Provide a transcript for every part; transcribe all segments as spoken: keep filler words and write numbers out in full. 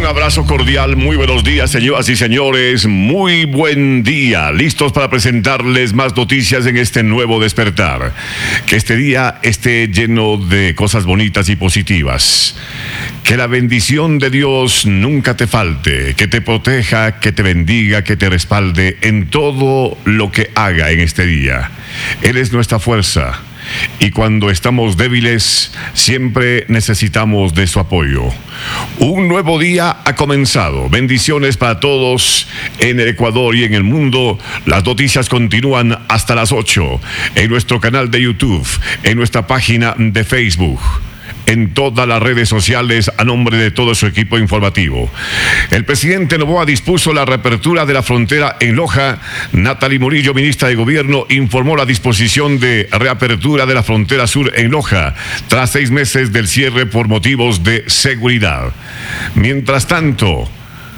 Un abrazo cordial, muy buenos días, señoras y señores, muy buen día. Listos para presentarles más noticias en este nuevo despertar. Que este día esté lleno de cosas bonitas y positivas. Que la bendición de Dios nunca te falte, que te proteja, que te bendiga, que te respalde en todo lo que haga en este día. Él es nuestra fuerza. Y cuando estamos débiles, siempre necesitamos de su apoyo. Un nuevo día ha comenzado. Bendiciones para todos en el Ecuador y en el mundo. Las noticias continúan hasta las ocho en nuestro canal de YouTube, en nuestra página de Facebook, en todas las redes sociales a nombre de todo su equipo informativo. El presidente Noboa dispuso la reapertura de la frontera en Loja. Natalie Murillo, ministra de Gobierno, informó la disposición de reapertura de la frontera sur en Loja tras seis meses del cierre por motivos de seguridad. Mientras tanto,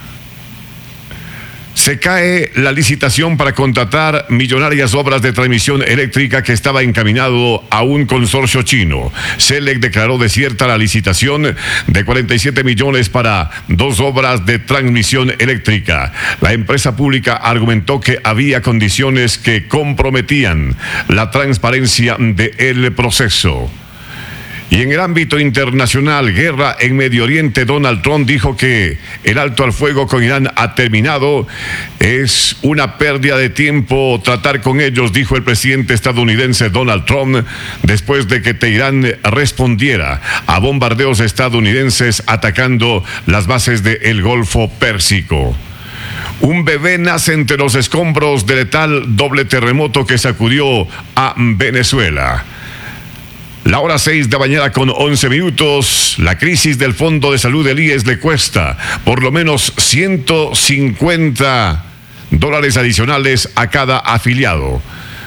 se cae la licitación para contratar millonarias obras de transmisión eléctrica que estaba encaminado a un consorcio chino. CELEC declaró desierta la licitación de cuarenta y siete millones para dos obras de transmisión eléctrica. La empresa pública argumentó que había condiciones que comprometían la transparencia del proceso. Y en el ámbito internacional, guerra en Medio Oriente, Donald Trump dijo que el alto al fuego con Irán ha terminado. Es una pérdida de tiempo tratar con ellos, dijo el presidente estadounidense Donald Trump, después de que Teherán respondiera a bombardeos estadounidenses atacando las bases del Golfo Pérsico. Un bebé nace entre los escombros del letal doble terremoto que sacudió a Venezuela. La hora seis de la mañana con once minutos, la crisis del Fondo de Salud del I E S le cuesta por lo menos ciento cincuenta dólares adicionales a cada afiliado.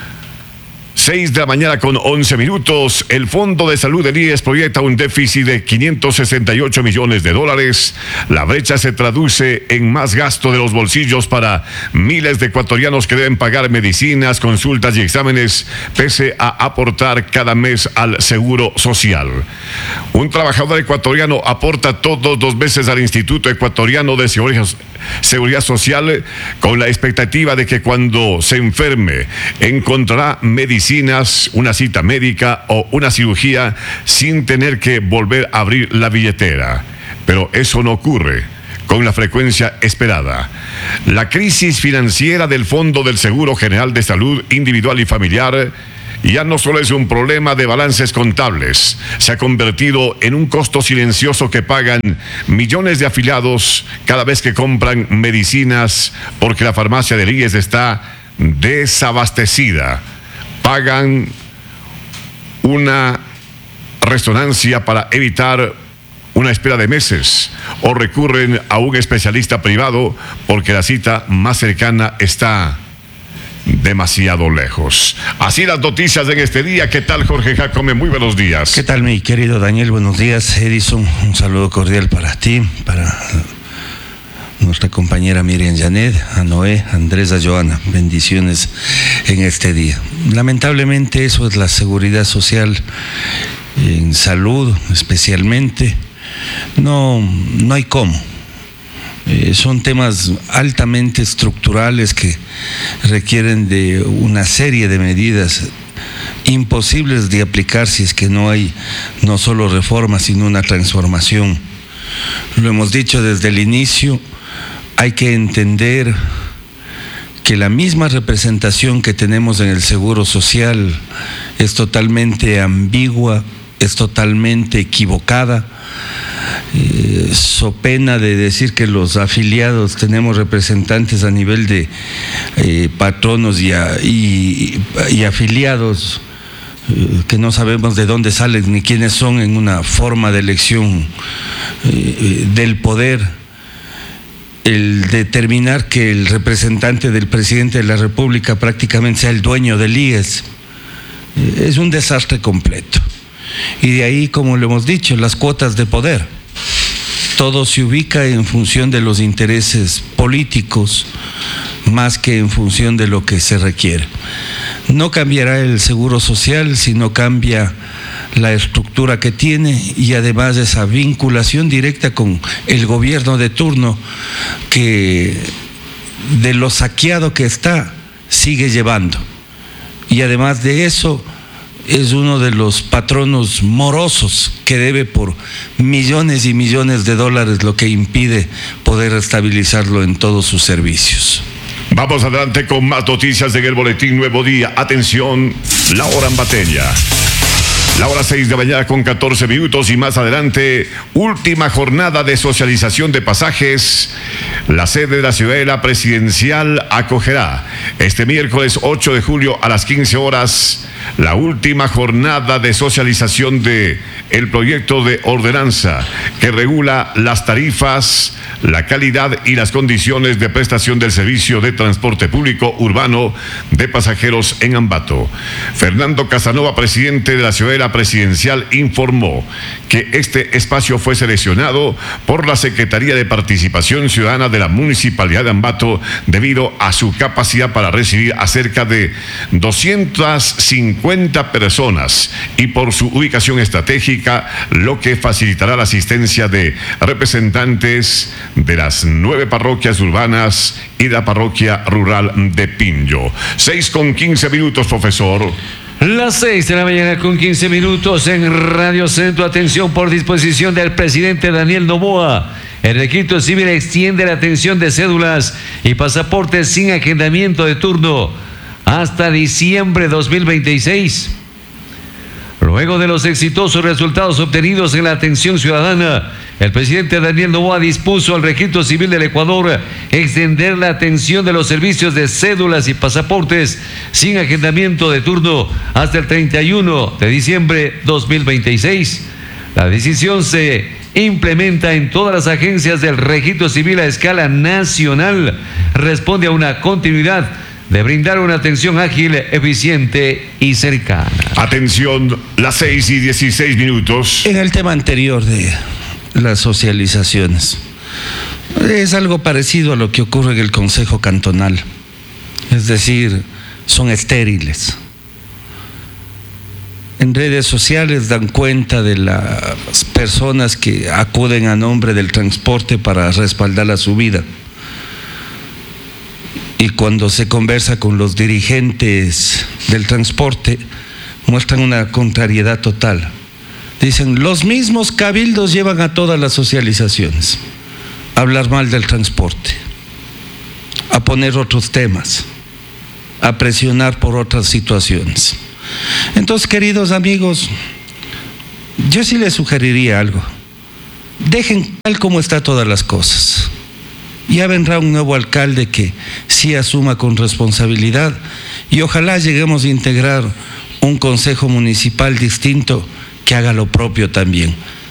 seis de la mañana con once minutos, el Fondo de Salud del I E S proyecta un déficit de quinientos sesenta y ocho millones de dólares. La brecha se traduce en más gasto de los bolsillos para miles de ecuatorianos que deben pagar medicinas, consultas y exámenes, pese a aportar cada mes al Seguro Social. Un trabajador ecuatoriano aporta todos los meses al Instituto Ecuatoriano de Seguridad Social con la expectativa de que cuando se enferme encontrará medicinas, una cita médica o una cirugía sin tener que volver a abrir la billetera. Pero eso no ocurre con la frecuencia esperada. La crisis financiera del Fondo del Seguro General de Salud Individual y Familiar ya no solo es un problema de balances contables, se ha convertido en un costo silencioso que pagan millones de afiliados cada vez que compran medicinas porque la farmacia del I E S está desabastecida. Pagan una resonancia para evitar una espera de meses o recurren a un especialista privado porque la cita más cercana está demasiado lejos. Así las noticias en este día. ¿Qué tal, Jorge Jacome? Muy buenos días. ¿Qué tal, mi querido Daniel? Buenos días, Edison. Un saludo cordial para ti, para nuestra compañera Miriam Janet, a Noé, a Andrés, a Joana. Bendiciones en este día. Lamentablemente eso es la seguridad social en salud especialmente. No, no hay cómo. Eh, son temas altamente estructurales que requieren de una serie de medidas imposibles de aplicar si es que no hay no solo reformas, sino una transformación. Lo hemos dicho desde el inicio. Hay que entender que la misma representación que tenemos en el Seguro Social es totalmente ambigua, es totalmente equivocada. Eh, so pena de decir que los afiliados tenemos representantes a nivel de eh, patronos y, a, y, y afiliados eh, que no sabemos de dónde salen ni quiénes son en una forma de elección eh, del poder. El determinar que el representante del presidente de la República prácticamente sea el dueño del I E S es un desastre completo. Y de ahí, como lo hemos dicho, las cuotas de poder. Todo se ubica en función de los intereses políticos más que en función de lo que se requiere. No cambiará el Seguro Social si no cambia la estructura que tiene y además esa vinculación directa con el gobierno de turno que de lo saqueado que está sigue llevando. Y además de eso es uno de los patronos morosos que debe por millones y millones de dólares, lo que impide poder estabilizarlo en todos sus servicios. Vamos adelante con más noticias en el Boletín Nuevo Día. Atención, la hora en Bateña. La hora seis de la mañana con catorce minutos y más adelante, última jornada de socialización de pasajes. La sede de la Ciudadela Presidencial acogerá este miércoles ocho de julio a las quince horas la última jornada de socialización de el proyecto de ordenanza que regula las tarifas, la calidad y las condiciones de prestación del servicio de transporte público urbano de pasajeros en Ambato. Fernando Casanova, presidente de la Ciudadela Presidencial, informó que este espacio fue seleccionado por la Secretaría de Participación Ciudadana de la Municipalidad de Ambato debido a su capacidad para recibir a cerca de doscientas cincuenta personas y por su ubicación estratégica, lo que facilitará la asistencia de representantes de las nueve parroquias urbanas y la parroquia rural de Pinjo. Seis con quince minutos, profesor. Las seis de la mañana con quince minutos en Radio Centro. Atención, por disposición del presidente Daniel Noboa, el registro civil extiende la atención de cédulas y pasaportes sin agendamiento de turno hasta diciembre de dos mil veintiséis. Luego de los exitosos resultados obtenidos en la atención ciudadana, el presidente Daniel Noboa dispuso al Registro Civil del Ecuador extender la atención de los servicios de cédulas y pasaportes sin agendamiento de turno hasta el treinta y uno de diciembre de dos mil veintiséis. La decisión se implementa en todas las agencias del Registro Civil a escala nacional. Responde a una continuidad de brindar una atención ágil, eficiente y cercana. Atención, las seis y dieciséis minutos. En el tema anterior de las socializaciones, es algo parecido a lo que ocurre en el Consejo Cantonal. Es decir, son estériles. En redes sociales dan cuenta de las personas que acuden a nombre del transporte para respaldar a su vida. Y cuando se conversa con los dirigentes del transporte, muestran una contrariedad total. Dicen, los mismos cabildos llevan a todas las socializaciones a hablar mal del transporte, a poner otros temas, a presionar por otras situaciones. Entonces, queridos amigos, yo sí les sugeriría algo. Dejen tal como está todas las cosas. Ya vendrá un nuevo alcalde que sí asuma con responsabilidad y ojalá lleguemos a integrar un consejo municipal distinto que haga lo propio también.